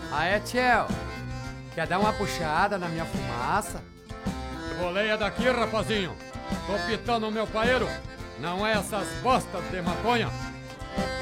Aé, Tchel, quer dar uma puxada na minha fumaça? Boleia daqui, rapazinho. Tô pitando o meu paeiro. Não é essas bostas de maconha.